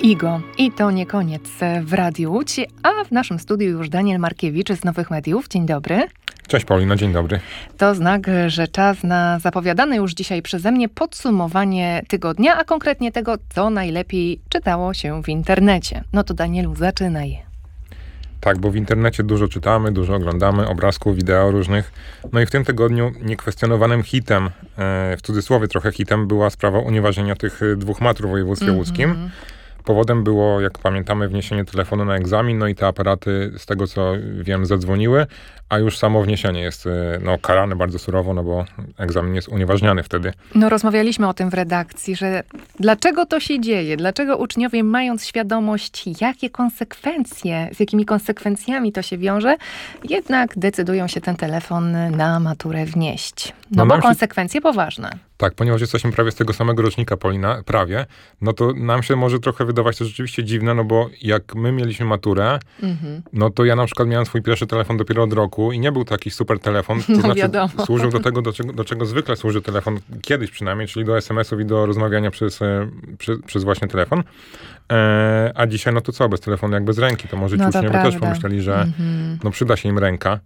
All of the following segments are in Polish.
Igo. I to nie koniec w Radiu Łódź, a w naszym studiu już Daniel Markiewicz z Nowych Mediów. Dzień dobry. Cześć Paulino, dzień dobry. To znak, że czas na zapowiadane już dzisiaj przeze mnie podsumowanie tygodnia, a konkretnie tego, co najlepiej czytało się w internecie. No to Danielu, zaczynaj. Tak, bo w internecie dużo czytamy, dużo oglądamy obrazków, wideo różnych. No i w tym tygodniu niekwestionowanym hitem, w cudzysłowie trochę hitem, była sprawa unieważnienia tych 2 matur w województwie łódzkim. Powodem było, jak pamiętamy, wniesienie telefonu na egzamin, no i te aparaty, z tego co wiem, zadzwoniły, a już samo wniesienie jest karane bardzo surowo, no bo egzamin jest unieważniany wtedy. No rozmawialiśmy o tym w redakcji, że dlaczego to się dzieje? Dlaczego uczniowie, mając świadomość, z jakimi konsekwencjami to się wiąże, jednak decydują się ten telefon na maturę wnieść. No bo konsekwencje poważne. Tak, ponieważ jesteśmy prawie z tego samego rocznika, Paulina, prawie, no to nam się może trochę wydawać to rzeczywiście dziwne, no bo jak my mieliśmy maturę, no to ja na przykład miałem swój pierwszy telefon dopiero od roku i nie był taki super telefon, to znaczy wiadomo. Służył do tego, do czego zwykle służy telefon, kiedyś przynajmniej, czyli do SMS-ów i do rozmawiania przez właśnie telefon. A dzisiaj, no to co, bez telefonu jak bez ręki, to może ci uczniowie też pomyśleli, że no przyda się im ręka.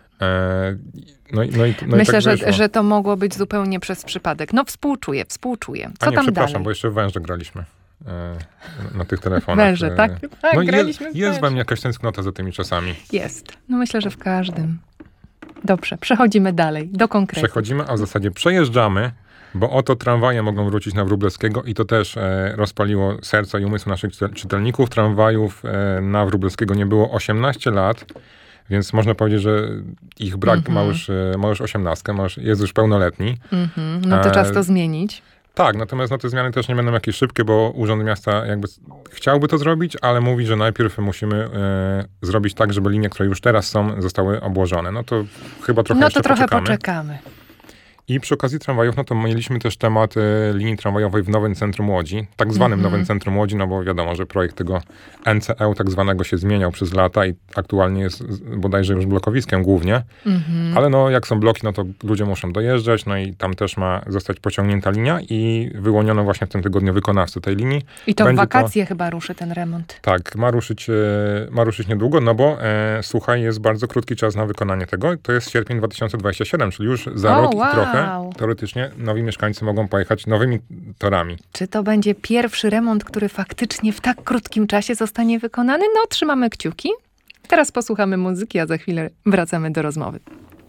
Myślę, że to mogło być zupełnie przez przypadek. No współczuję. Co tam przepraszam, dalej? bo jeszcze w węże graliśmy na tych telefonach. Węże, tak? Tak, no graliśmy w jest węże. we mnie jakaś tęsknota za tymi czasami. Jest. No myślę, że w każdym. Dobrze, przechodzimy dalej, do konkretów. Przechodzimy, a w zasadzie przejeżdżamy, bo oto tramwaje mogą wrócić na Wróblewskiego i to też rozpaliło serca i umysły naszych czytelników. Tramwajów na Wróblewskiego nie było 18 lat. Więc można powiedzieć, że ich brak ma już 18, jest już pełnoletni. No to czas to zmienić. Tak, natomiast te zmiany też nie będą jakieś szybkie, bo Urząd Miasta jakby chciałby to zrobić, ale mówi, że najpierw musimy zrobić tak, żeby linie, które już teraz są, zostały obłożone. No to chyba trochę jeszcze poczekamy. I przy okazji tramwajów, no to mieliśmy też temat linii tramwajowej w Nowym Centrum Łodzi, tak zwanym Nowym Centrum Łodzi, no bo wiadomo, że projekt tego NCE tak zwanego się zmieniał przez lata i aktualnie jest bodajże już blokowiskiem głównie, ale no jak są bloki, no to ludzie muszą dojeżdżać, no i tam też ma zostać pociągnięta linia i wyłoniono właśnie w tym tygodniu wykonawcę tej linii. I to w wakacje chyba ruszy ten remont. Tak, ma ruszyć niedługo, no bo słuchaj, jest bardzo krótki czas na wykonanie tego, to jest sierpień 2027, czyli już za rok i trochę. Teoretycznie nowi mieszkańcy mogą pojechać nowymi torami. Czy to będzie pierwszy remont, który faktycznie w tak krótkim czasie zostanie wykonany? No, trzymamy kciuki. Teraz posłuchamy muzyki, a za chwilę wracamy do rozmowy.